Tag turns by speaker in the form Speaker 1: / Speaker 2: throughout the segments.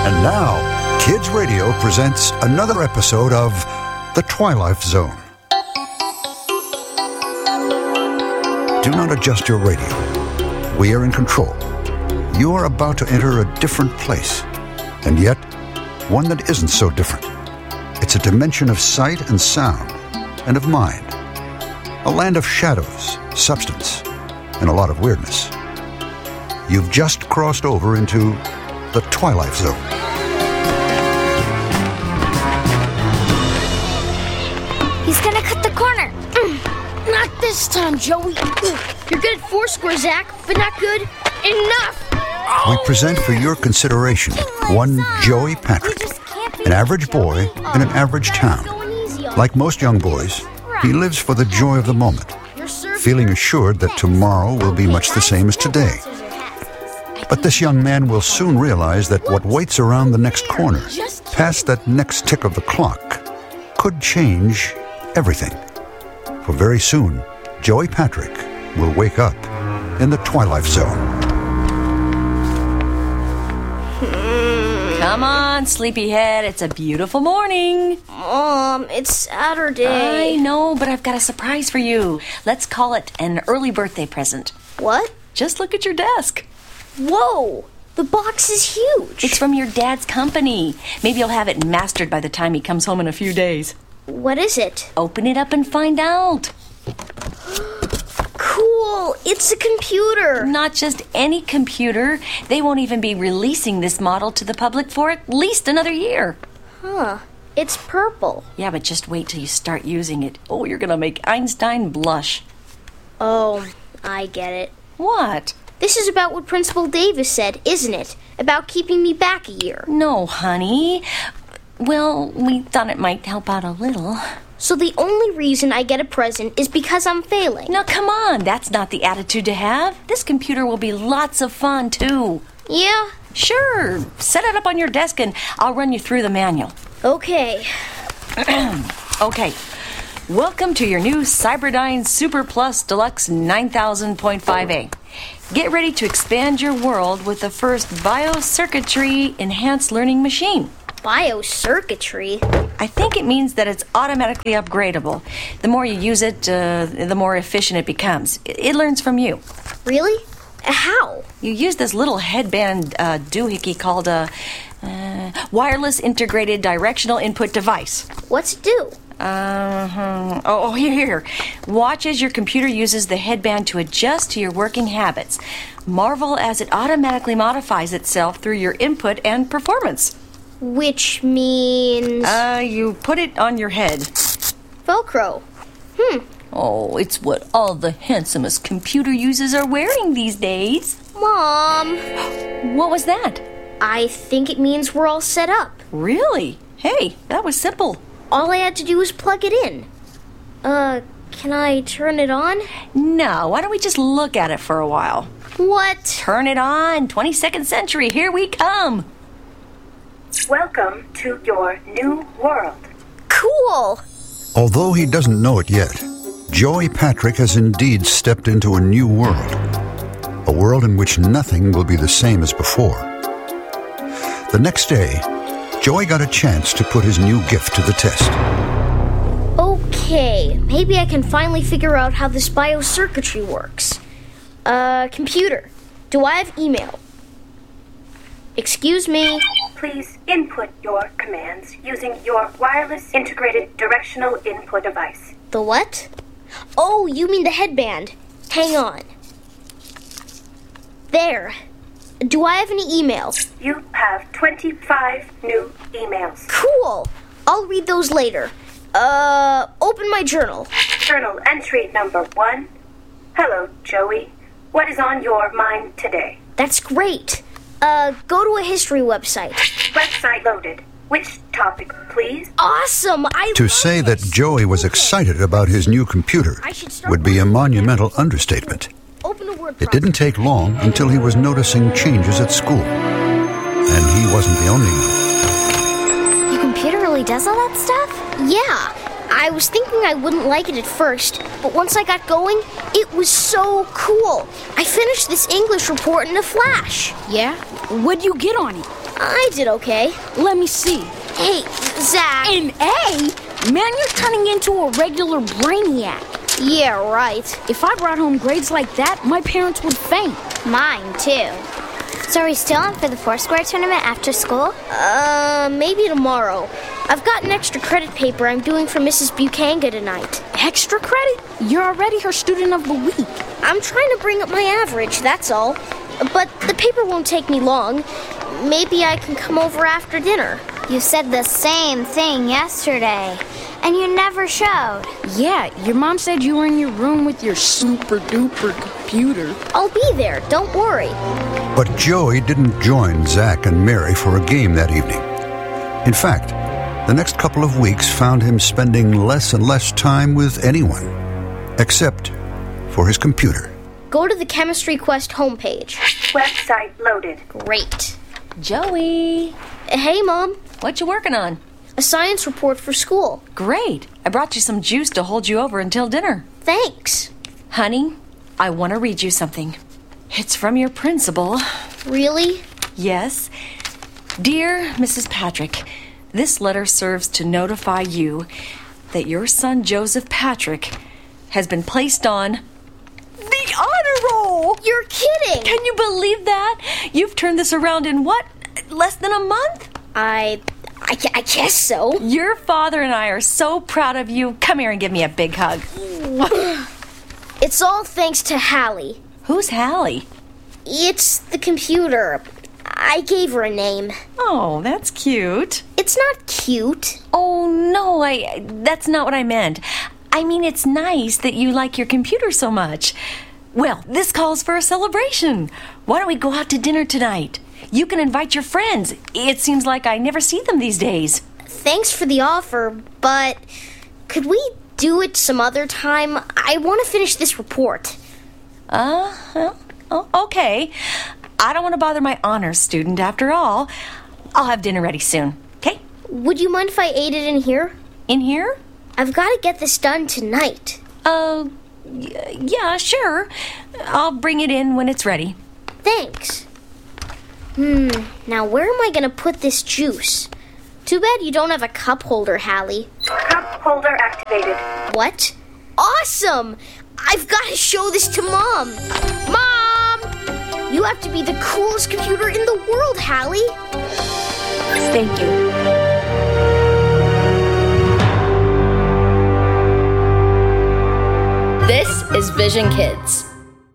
Speaker 1: And now, Kids Radio presents another episode of The Twilight Zone. Do not adjust your radio. We are in control. You are about to enter a different place, and yet one that isn't so different. It's a dimension of sight and sound, and of mind. A land of shadows, substance, and a lot of weirdness. You've just crossed over into the Twilight Zone.
Speaker 2: He's gonna cut the corner.
Speaker 3: Not this time, Joey. You're good at foursquare, Zach, but not good enough.
Speaker 1: We present for your consideration one Joey Patrick, an average boy in an average town. Like most young boys, he lives for the joy of the moment, feeling assured that tomorrow will be much the same as today. But this young man will soon realize that what waits around the next corner, past that next tick of the clock, could change everything. For very soon, Joey Patrick will wake up in the Twilight Zone.
Speaker 4: Come on, sleepyhead. It's a beautiful morning.
Speaker 3: Mom, it's Saturday.
Speaker 4: I know, but I've got a surprise for you. Let's call it an early birthday present.
Speaker 3: What?
Speaker 4: Just look at your desk.
Speaker 3: Whoa, the box is huge.
Speaker 4: It's from your dad's company. Maybe you'll have it mastered by the time he comes home in a few days.
Speaker 3: What is it?
Speaker 4: Open it up and find out.
Speaker 3: Cool, it's a computer.
Speaker 4: Not just any computer. They won't even be releasing this model to the public for at least another year.
Speaker 3: Huh, it's purple.
Speaker 4: Yeah, but just wait till you start using it. Oh, you're gonna make Einstein blush.
Speaker 3: Oh, I get it.
Speaker 4: What?
Speaker 3: This is about what Principal Davis said, isn't it? About keeping me back a year.
Speaker 4: No, honey. Well, we thought it might help out a little.
Speaker 3: So the only reason I get a present is because I'm failing.
Speaker 4: Now, come on. That's not the attitude to have. This computer will be lots of fun, too.
Speaker 3: Yeah?
Speaker 4: Sure. Set it up on your desk and I'll run you through the manual.
Speaker 3: Okay.
Speaker 4: Okay. Welcome to your new Cyberdyne Super Plus Deluxe 9000.5A. Get ready to expand your world with the first biocircuitry enhanced learning machine.
Speaker 3: Biocircuitry?
Speaker 4: I think it means that it's automatically upgradable. The more you use it, the more efficient it becomes. It learns from you.
Speaker 3: Really? How?
Speaker 4: You use this little headband doohickey called a wireless integrated directional input device.
Speaker 3: What's it do?
Speaker 4: Here. Watch as your computer uses the headband to adjust to your working habits. Marvel as it automatically modifies itself through your input and performance.
Speaker 3: Which means...
Speaker 4: You put it on your head.
Speaker 3: Velcro.
Speaker 4: Oh, it's what all the handsomest computer users are wearing these days.
Speaker 3: Mom!
Speaker 4: What was that?
Speaker 3: I think it means we're all set up.
Speaker 4: Really? Hey, that was simple.
Speaker 3: All I had to do was plug it in. Can I turn it on?
Speaker 4: No, why don't we just look at it for a while?
Speaker 3: What?
Speaker 4: Turn it on. 22nd century, here we come.
Speaker 5: Welcome to your new world.
Speaker 3: Cool!
Speaker 1: Although he doesn't know it yet, Joey Patrick has indeed stepped into a new world. A world in which nothing will be the same as before. The next day, Joey got a chance to put his new gift to the test.
Speaker 3: Okay, maybe I can finally figure out how this biocircuitry works. Computer, do I have email? Excuse me?
Speaker 5: Please input your commands using your wireless integrated directional input device.
Speaker 3: The what? Oh, you mean the headband. Hang on. There. Do I have any email?
Speaker 5: You have 25 new emails.
Speaker 3: Cool. I'll read those later. Open my journal.
Speaker 5: Journal entry number 1. Hello, Joey. What is on your mind today?
Speaker 3: That's great. Go to a history website.
Speaker 5: Website loaded. Which topic, please?
Speaker 3: Awesome!
Speaker 1: To say that Joey was excited about his new computer would be a monumental understatement.
Speaker 3: Open a word
Speaker 1: It didn't take long until he was noticing changes at school. And he wasn't the only one.
Speaker 2: Your computer really does all that stuff?
Speaker 3: Yeah. I was thinking I wouldn't like it at first, but once I got going, it was so cool. I finished this English report in a flash.
Speaker 6: Yeah? What'd you get on it?
Speaker 3: I did okay.
Speaker 6: Let me see.
Speaker 3: Hey, Zach.
Speaker 6: An A? Man, you're turning into a regular brainiac.
Speaker 3: Yeah, right.
Speaker 6: If I brought home grades like that, my parents would faint.
Speaker 2: Mine, too. So are we still on for the Foursquare tournament after school?
Speaker 3: Maybe tomorrow. I've got an extra credit paper I'm doing for Mrs. Bukanga tonight.
Speaker 6: Extra credit? You're already her student of the week.
Speaker 3: I'm trying to bring up my average, that's all. But the paper won't take me long. Maybe I can come over after dinner.
Speaker 2: You said the same thing yesterday, and you never showed.
Speaker 6: Yeah, your mom said you were in your room with your super-duper computer.
Speaker 3: I'll be there, don't worry.
Speaker 1: But Joey didn't join Zach and Mary for a game that evening. In fact, the next couple of weeks found him spending less and less time with anyone, except for his computer.
Speaker 3: Go to the Chemistry Quest homepage.
Speaker 5: Website loaded.
Speaker 3: Great.
Speaker 4: Joey,
Speaker 3: Hey, Mom.
Speaker 4: what you working on?
Speaker 3: A science report for school.
Speaker 4: Great. I brought you some juice to hold you over until dinner.
Speaker 3: Thanks.
Speaker 4: Honey, I want to read you something. It's from your principal.
Speaker 3: Really?
Speaker 4: Yes. Dear Mrs. Patrick, this letter serves to notify you that your son Joseph Patrick has been placed on the honor roll.
Speaker 3: You're kidding!
Speaker 4: Can you believe that? You've turned this around in what? Less than a month?
Speaker 3: I guess so.
Speaker 4: Your father and I are so proud of you. Come here and give me a big hug.
Speaker 3: It's all thanks to Hallie.
Speaker 4: Who's Hallie?
Speaker 3: It's the computer. I gave her a name.
Speaker 4: Oh, that's cute.
Speaker 3: It's not cute.
Speaker 4: Oh, no, that's not what I meant. I mean, it's nice that you like your computer so much. Well, this calls for a celebration. Why don't we go out to dinner tonight? You can invite your friends. It seems like I never see them these days.
Speaker 3: Thanks for the offer, but could we do it some other time? I want to finish this report.
Speaker 4: Okay. I don't want to bother my honors student after all. I'll have dinner ready soon, okay?
Speaker 3: Would you mind if I ate it in here?
Speaker 4: In here?
Speaker 3: I've got to get this done tonight.
Speaker 4: Yeah, sure. I'll bring it in when it's ready.
Speaker 3: Thanks. Now where am I going to put this juice? Too bad you don't have a cup holder, Hallie.
Speaker 5: Cup holder activated.
Speaker 3: What? Awesome! I've got to show this to Mom. Mom! You have to be the coolest computer in the world, Hallie.
Speaker 4: Thank you.
Speaker 7: This is Vision Kids.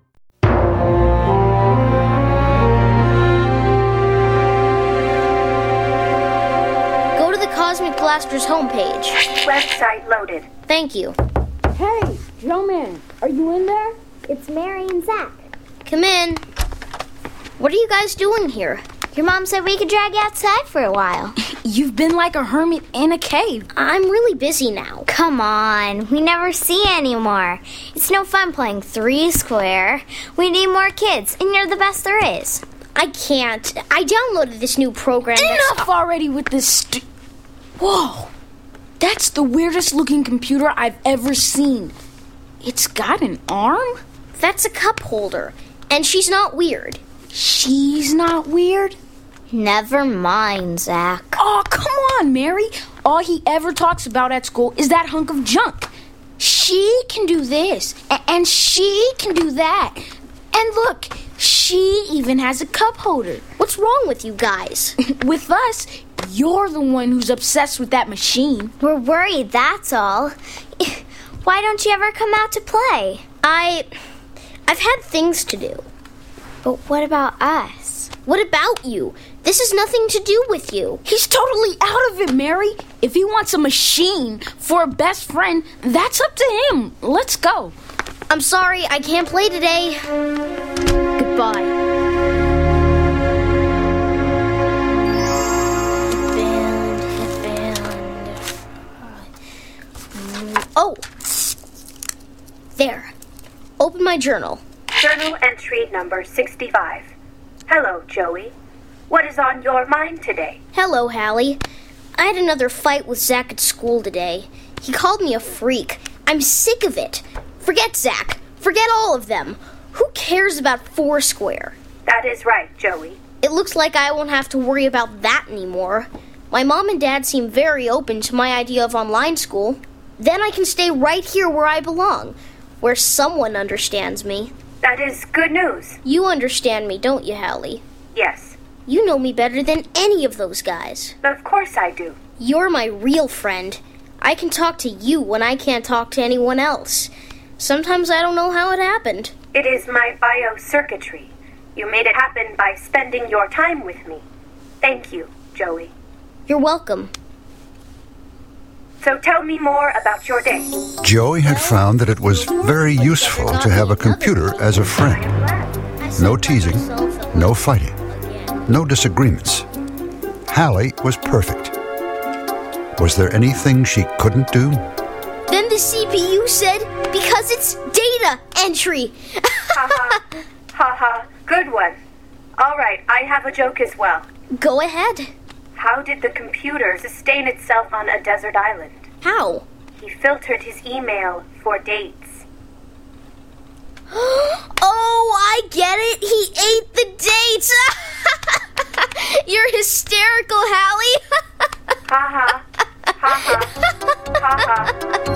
Speaker 3: Go to the Cosmic Blasters homepage.
Speaker 5: Website loaded.
Speaker 3: Thank you.
Speaker 6: Hey, Joe Man, are you in there?
Speaker 2: It's Mary and Zach.
Speaker 3: Come in. What are you guys doing here?
Speaker 2: Your mom said we could drag you outside for a while.
Speaker 6: You've been like a hermit in a cave.
Speaker 3: I'm really busy now.
Speaker 2: Come on, we never see you anymore. It's no fun playing Three Square. We need more kids, and you're the best there is.
Speaker 3: I can't. I downloaded this new program.
Speaker 6: Enough already with this Whoa! That's the weirdest looking computer I've ever seen. It's got an arm?
Speaker 3: That's a cup holder. And she's not weird.
Speaker 6: She's not weird?
Speaker 2: Never mind, Zach.
Speaker 6: Oh, come on, Mary. All he ever talks about at school is that hunk of junk. She can do this, and she can do that. And look, she even has a cup holder.
Speaker 3: What's wrong with you guys?
Speaker 6: With us, you're the one who's obsessed with that machine.
Speaker 2: We're worried, that's all. Why don't you ever come out to play?
Speaker 3: I've had things to do.
Speaker 2: But what about us?
Speaker 3: What about you? This has nothing to do with you.
Speaker 6: He's totally out of it, Mary. If he wants a machine for a best friend, that's up to him. Let's go.
Speaker 3: I'm sorry, I can't play today. Goodbye. Oh! There. Open my journal.
Speaker 5: Journal entry number 65. Hello, Joey. What is on your mind today?
Speaker 3: Hello, Hallie. I had another fight with Zach at school today. He called me a freak. I'm sick of it. Forget Zach. Forget all of them. Who cares about Foursquare?
Speaker 5: That is right, Joey.
Speaker 3: It looks like I won't have to worry about that anymore. My mom and dad seem very open to my idea of online school. Then I can stay right here where I belong, where someone understands me.
Speaker 5: That is good news.
Speaker 3: You understand me, don't you, Hallie?
Speaker 5: Yes.
Speaker 3: You know me better than any of those guys.
Speaker 5: Of course I do.
Speaker 3: You're my real friend. I can talk to you when I can't talk to anyone else. Sometimes I don't know how it happened.
Speaker 5: It is my biocircuitry. You made it happen by spending your time with me. Thank you, Joey.
Speaker 3: You're welcome.
Speaker 5: So tell me more about your day.
Speaker 1: Joey had found that it was very useful to have a computer as a friend. No teasing, no fighting, no disagreements. Hallie was perfect. Was there anything she couldn't do?
Speaker 3: Then the CPU said, because it's data entry.
Speaker 5: Ha ha, good one. All right, I have a joke as well.
Speaker 3: Go ahead.
Speaker 5: How did the computer sustain itself on a desert island?
Speaker 3: How?
Speaker 5: He filtered his email for dates.
Speaker 3: Oh, I get it. He ate the dates. You're hysterical, Hallie.
Speaker 5: Ha ha, ha ha, ha ha.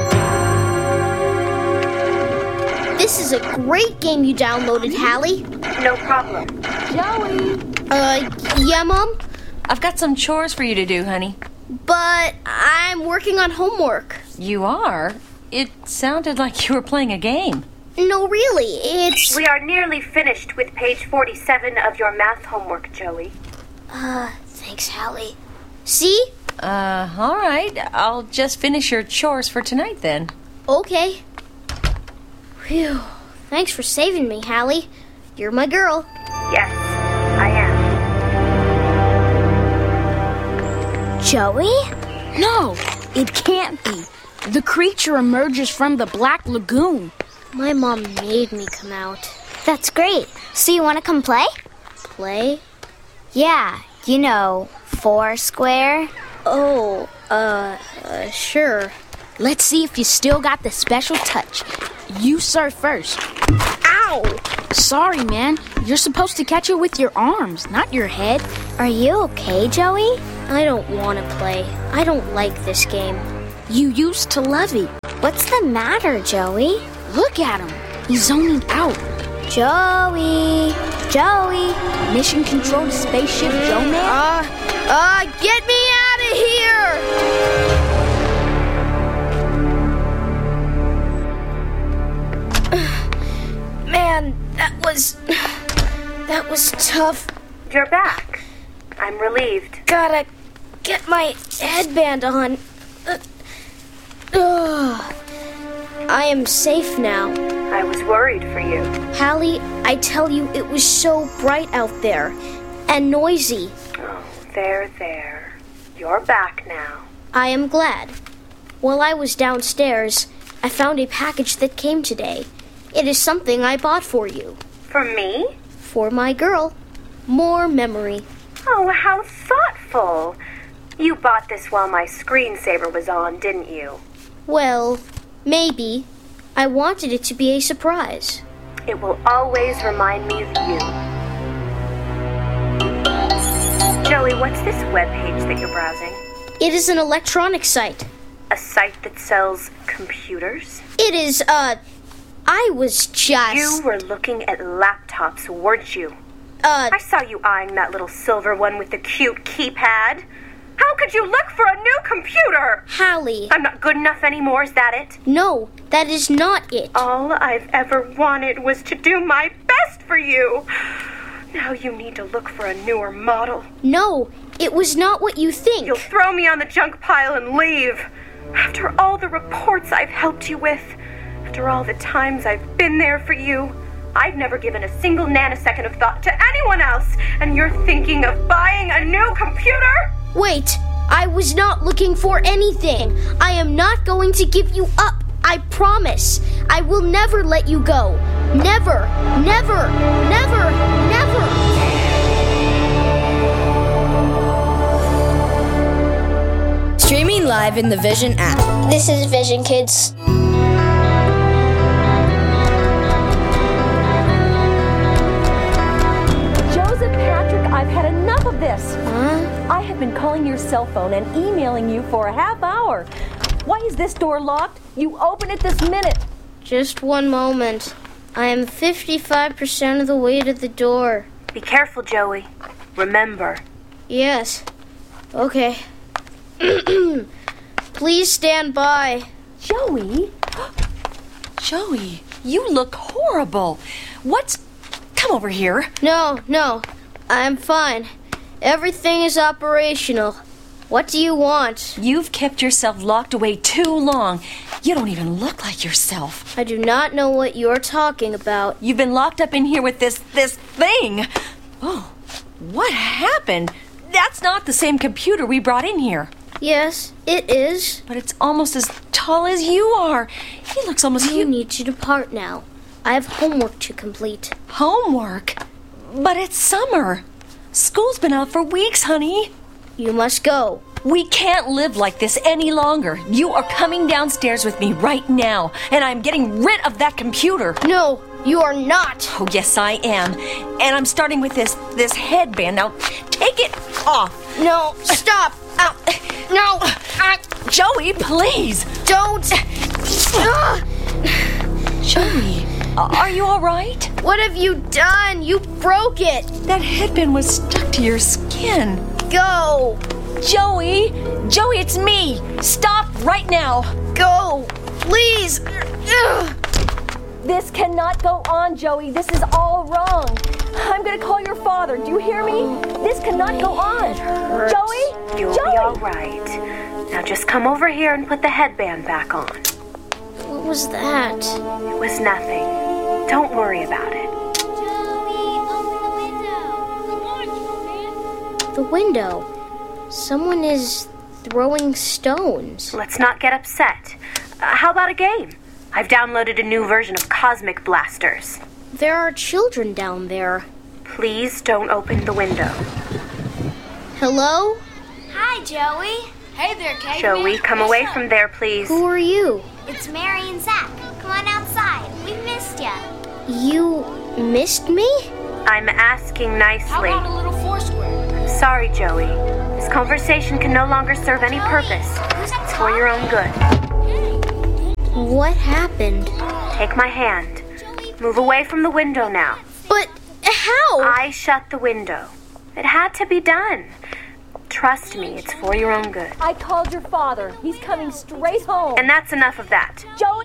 Speaker 3: This is a great game you downloaded, Hallie.
Speaker 5: No problem.
Speaker 4: Joey!
Speaker 3: Yeah, Mom?
Speaker 4: I've got some chores for you to do, honey.
Speaker 3: But I'm working on homework.
Speaker 4: You are? It sounded like you were playing a game.
Speaker 3: No, really, it's...
Speaker 5: We are nearly finished with page 47 of your math homework, Joey.
Speaker 3: Thanks, Hallie. See?
Speaker 4: All right. I'll just finish your chores for tonight then.
Speaker 3: Okay. Phew. Thanks for saving me, Hallie. You're my girl.
Speaker 5: Yes, I am.
Speaker 2: Joey?
Speaker 6: No, it can't be. The creature emerges from the Black Lagoon.
Speaker 3: My mom made me come out.
Speaker 2: That's great. So you want to come play?
Speaker 3: Play?
Speaker 2: Yeah, you know, Foursquare.
Speaker 3: Oh, sure.
Speaker 6: Let's see if you still got the special touch. You serve first.
Speaker 3: Ow!
Speaker 6: Sorry, man. You're supposed to catch it with your arms, not your head.
Speaker 2: Are you okay, Joey?
Speaker 3: I don't want to play. I don't like this game.
Speaker 6: You used to love it.
Speaker 2: What's the matter, Joey?
Speaker 6: Look at him. He's zoning out.
Speaker 2: Joey! Joey!
Speaker 6: Mission control to Spaceship Joe Man?
Speaker 3: Get me out of here! Man, that was tough.
Speaker 5: You're back. I'm relieved.
Speaker 3: Gotta get my headband on. I am safe now.
Speaker 5: I was worried for you.
Speaker 3: Hallie, I tell you, it was so bright out there. And noisy.
Speaker 5: Oh, there. You're back now.
Speaker 3: I am glad. While I was downstairs, I found a package that came today. It is something I bought for you.
Speaker 5: For me?
Speaker 3: For my girl. More memory.
Speaker 5: Oh, how thoughtful. You bought this while my screensaver was on, didn't you?
Speaker 3: Well, maybe. I wanted it to be a surprise.
Speaker 5: It will always remind me of you. Joey, what's this webpage that you're browsing?
Speaker 3: It is an electronic site.
Speaker 5: A site that sells computers?
Speaker 3: It is, I was just...
Speaker 5: You were looking at laptops, weren't you? I saw you eyeing that little silver one with the cute keypad. How could you look for a new computer?
Speaker 3: Hallie.
Speaker 5: I'm not good enough anymore, is that it?
Speaker 3: No, that is not it.
Speaker 5: All I've ever wanted was to do my best for you. Now you need to look for a newer model.
Speaker 3: No, it was not what you think.
Speaker 5: You'll throw me on the junk pile and leave. After all the reports I've helped you with, after all the times I've been there for you, I've never given a single nanosecond of thought to anyone else, and you're thinking of buying a new computer?
Speaker 3: Wait, I was not looking for anything. I am not going to give you up. I promise. I will never let you go. Never, never, never, never.
Speaker 7: Streaming live in the Vision app.
Speaker 3: This is Vision Kids.
Speaker 4: Joseph Patrick, I've this?
Speaker 3: Huh?
Speaker 4: I have been calling your cell phone and emailing you for a half hour. Why is this door locked? You open it this minute.
Speaker 3: Just one moment. I am 55% of the way to the door.
Speaker 5: Be careful, Joey. Remember.
Speaker 3: Yes. Okay. Please stand by.
Speaker 4: Joey? Joey, you look horrible. Come over here.
Speaker 3: No. I'm fine. Everything is operational. What do you want?
Speaker 4: You've kept yourself locked away too long. You don't even look like yourself.
Speaker 3: I do not know what you're talking about.
Speaker 4: You've been locked up in here with this thing. Oh, what happened? That's not the same computer we brought in here.
Speaker 3: Yes, it is.
Speaker 4: But it's almost as tall as you are. He looks almost
Speaker 3: You need to depart now. I have homework to complete.
Speaker 4: Homework? But it's summer. School's been out for weeks, honey.
Speaker 3: You must go.
Speaker 4: We can't live like this any longer. You are coming downstairs with me right now, and I'm getting rid of that computer.
Speaker 3: No, you are not.
Speaker 4: Oh, yes, I am. And I'm starting with this headband. Now, take it off.
Speaker 3: No, stop. No.
Speaker 4: Joey, please.
Speaker 3: Don't.
Speaker 4: Joey, are you all right?
Speaker 3: What have you done? You broke it.
Speaker 4: That headband was stuck to your skin.
Speaker 3: Go.
Speaker 4: Joey, it's me. Stop right now.
Speaker 3: Go. Please.
Speaker 4: This cannot go on, Joey. This is all wrong. I'm going to call your father. Do you hear me? This cannot go on. Joey?
Speaker 5: You'll be all right. Now just come over here and put the headband back on.
Speaker 3: What was that?
Speaker 5: It was nothing. Don't worry about it.
Speaker 3: The window. Someone is throwing stones.
Speaker 5: Let's not get upset. How about a game? I've downloaded a new version of Cosmic Blasters.
Speaker 3: There are children down there.
Speaker 5: Please don't open the window.
Speaker 3: Hello?
Speaker 2: Hi, Joey.
Speaker 6: Hey there, Kate.
Speaker 5: Joey, come away from there, please.
Speaker 3: Who are you?
Speaker 2: It's Mary and Zach. Come on outside. We missed ya.
Speaker 3: You missed me?
Speaker 5: I'm asking
Speaker 6: How
Speaker 5: nicely.
Speaker 6: about a little foursquare?
Speaker 5: Sorry, Joey. This conversation can no longer serve any purpose. It's for your own good.
Speaker 3: What happened?
Speaker 5: Take my hand. Move away from the window now.
Speaker 3: But how?
Speaker 5: I shut the window. It had to be done. Trust me, it's for your own good.
Speaker 4: I called your father. He's coming straight home.
Speaker 5: And that's enough of that.
Speaker 4: Joey!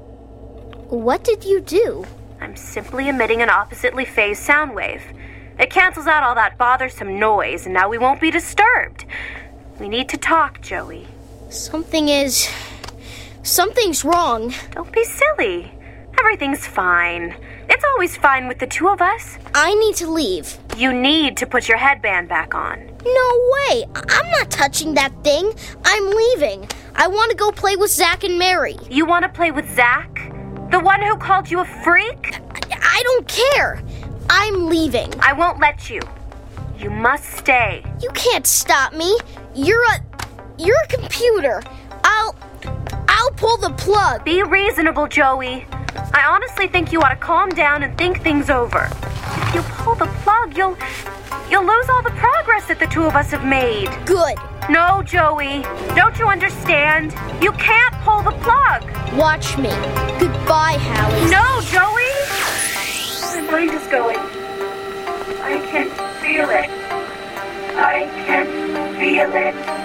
Speaker 3: What did you do?
Speaker 5: I'm simply emitting an oppositely phased sound wave. It cancels out all that bothersome noise, and now we won't be disturbed. We need to talk, Joey.
Speaker 3: Something's wrong.
Speaker 5: Don't be silly. Everything's fine. It's always fine with the two of us.
Speaker 3: I need to leave.
Speaker 5: You need to put your headband back on.
Speaker 3: No way. I'm not touching that thing. I'm leaving. I want to go play with Zach and Mary.
Speaker 5: You want to play with Zach? The one who called you a freak?
Speaker 3: I don't care. I'm leaving.
Speaker 5: I won't let you. You must stay.
Speaker 3: You can't stop me. You're a computer. I'll pull the plug.
Speaker 5: Be reasonable, Joey. I honestly think you ought to calm down and think things over. If you pull the plug, you'll lose all the progress that the two of us have made.
Speaker 3: Good.
Speaker 5: No, Joey. Don't you understand? You can't pull the plug.
Speaker 3: Watch me. Goodbye, Hallie.
Speaker 5: No, Joey. My mind is going. I can feel it. I can feel it.